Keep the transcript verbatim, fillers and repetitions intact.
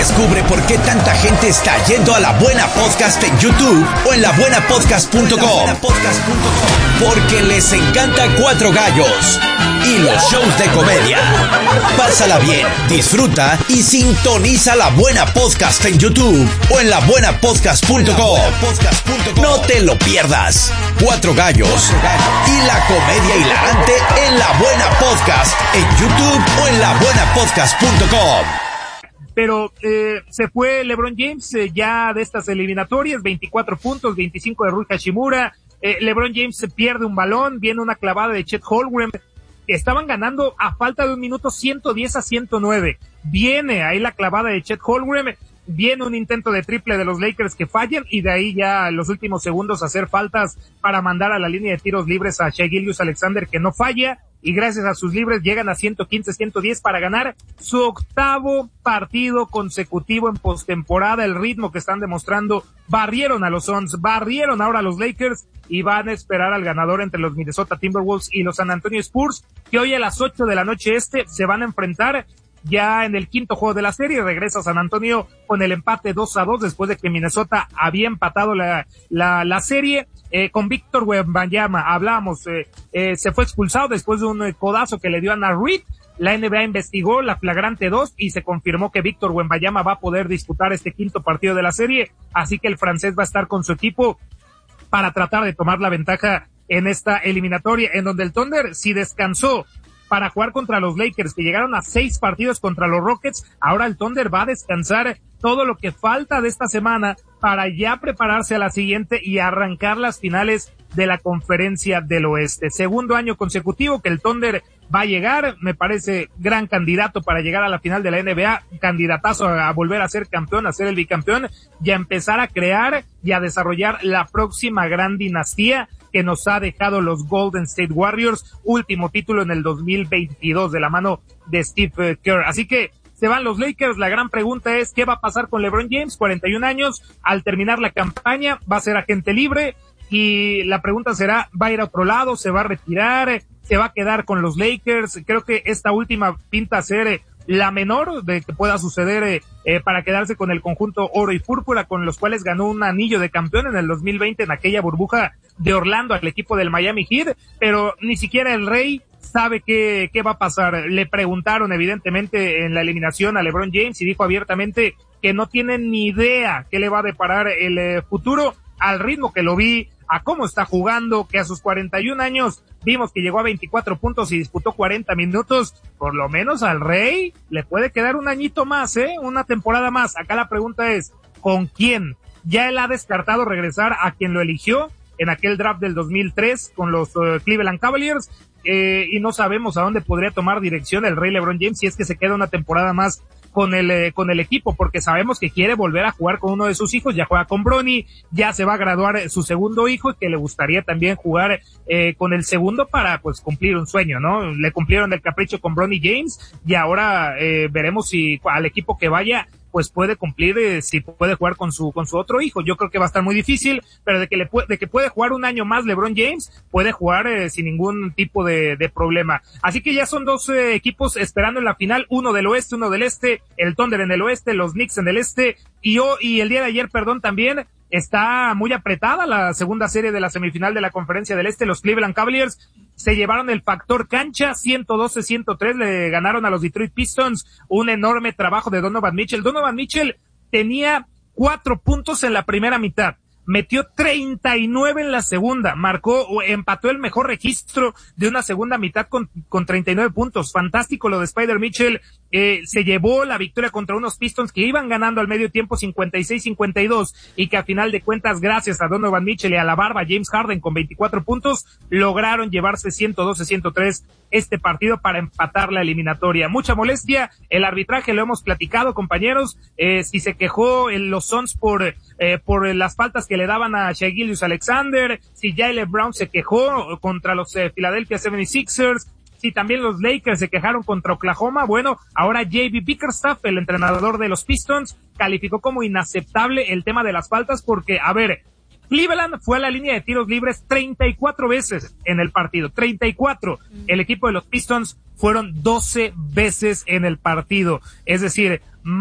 Descubre por qué tanta gente está yendo a La Buena Podcast en YouTube o en la buena podcast punto com. Porque les encanta Cuatro Gallos y los shows de comedia. Pásala bien, disfruta y sintoniza La Buena Podcast en YouTube o en la buena podcast punto com. No te lo pierdas. Cuatro Gallos y la comedia hilarante en La Buena Podcast en YouTube o en la buena podcast punto com. Pero eh, se fue LeBron James eh, ya de estas eliminatorias, veinticuatro puntos, veinticinco de Rui Hashimura. Eh, LeBron James pierde un balón, viene una clavada de Chet Holmgren. Estaban ganando a falta de un minuto ciento diez a ciento nueve. Viene ahí la clavada de Chet Holmgren, viene un intento de triple de los Lakers que fallan y de ahí ya en los últimos segundos hacer faltas para mandar a la línea de tiros libres a Shai Gilgeous-Alexander que no falla. Y gracias a sus libres llegan a ciento quince a ciento diez para ganar su octavo partido consecutivo en postemporada. El ritmo que están demostrando, barrieron a los Suns, barrieron ahora a los Lakers y van a esperar al ganador entre los Minnesota Timberwolves y los San Antonio Spurs, que hoy a las ocho de la noche este se van a enfrentar ya en el quinto juego de la serie. Regresa San Antonio con el empate dos a dos después de que Minnesota había empatado la, la, la serie. Eh, con Víctor Wembanyama, hablamos, eh, eh, se fue expulsado después de un eh, codazo que le dio a Nat Reed. La N B A investigó la flagrante dos y se confirmó que Víctor Wembanyama va a poder disputar este quinto partido de la serie, así que el francés va a estar con su equipo para tratar de tomar la ventaja en esta eliminatoria, en donde el Thunder, si descansó para jugar contra los Lakers, que llegaron a seis partidos contra los Rockets, ahora el Thunder va a descansar todo lo que falta de esta semana para ya prepararse a la siguiente y arrancar las finales de la Conferencia del Oeste. Segundo año consecutivo que el Thunder va a llegar, me parece gran candidato para llegar a la final de la N B A, candidatazo a volver a ser campeón, a ser el bicampeón, y a empezar a crear y a desarrollar la próxima gran dinastía que nos ha dejado los Golden State Warriors, último título en el dos mil veintidós de la mano de Steve Kerr. Así que se van los Lakers. La gran pregunta es, ¿qué va a pasar con LeBron James? cuarenta y un años, al terminar la campaña, va a ser agente libre, y la pregunta será, ¿va a ir a otro lado? ¿Se va a retirar? ¿Se va a quedar con los Lakers? Creo que esta última pinta ser eh, la menor de que pueda suceder eh, eh, para quedarse con el conjunto oro y púrpura, con los cuales ganó un anillo de campeón en el dos mil veinte en aquella burbuja de Orlando al equipo del Miami Heat, pero ni siquiera el Rey sabe qué, qué va a pasar. Le preguntaron evidentemente en la eliminación a LeBron James y dijo abiertamente que no tiene ni idea qué le va a deparar el eh, futuro, al ritmo que lo vi, a cómo está jugando, que a sus cuarenta y un años vimos que llegó a veinticuatro puntos y disputó cuarenta minutos, por lo menos al Rey le puede quedar un añito más, eh, una temporada más. Acá la pregunta es, ¿con quién? Ya él ha descartado regresar a quien lo eligió en aquel draft del dos mil tres con los uh, Cleveland Cavaliers, eh, y no sabemos a dónde podría tomar dirección el Rey LeBron James si es que se queda una temporada más con el eh, con el equipo, porque sabemos que quiere volver a jugar con uno de sus hijos. Ya juega con Bronny, ya se va a graduar eh, su segundo hijo, y que le gustaría también jugar eh, con el segundo para pues cumplir un sueño, ¿no? Le cumplieron el capricho con Bronny James y ahora eh, veremos si al equipo que vaya pues puede cumplir, eh, si puede jugar con su con su otro hijo. Yo creo que va a estar muy difícil, pero de que le puede, de que puede jugar un año más LeBron James, puede jugar eh, sin ningún tipo de, de problema. Así que ya son dos eh, equipos esperando en la final, uno del oeste, uno del este, el Thunder en el oeste, los Knicks en el este, y, oh, y el día de ayer, perdón, también está muy apretada la segunda serie de la semifinal de la Conferencia del Este. Los Cleveland Cavaliers se llevaron el factor cancha, ciento doce a ciento tres, le ganaron a los Detroit Pistons, un enorme trabajo de Donovan Mitchell. Donovan Mitchell tenía cuatro puntos en la primera mitad, metió treinta y nueve en la segunda, marcó o empató el mejor registro de una segunda mitad con, con treinta y nueve puntos. Fantástico lo de Spider Mitchell. Eh, se llevó la victoria contra unos Pistons que iban ganando al medio tiempo cincuenta y seis a cincuenta y dos, y que a final de cuentas, gracias a Donovan Mitchell y a la barba James Harden con veinticuatro puntos, lograron llevarse ciento doce a ciento tres este partido para empatar la eliminatoria. Mucha molestia, el arbitraje lo hemos platicado, compañeros, eh, si se quejó en los Suns por eh, por las faltas que le daban a Shai Gilgeous-Alexander, si Jaylen Brown se quejó contra los eh, Philadelphia setenta y seis ers, si también los Lakers se quejaron contra Oklahoma. Bueno, ahora J B Bickerstaff, el entrenador de los Pistons, calificó como inaceptable el tema de las faltas porque, a ver, Cleveland fue a la línea de tiros libres treinta y cuatro veces en el partido, treinta y cuatro. El equipo de los Pistons fueron doce veces en el partido. Es decir,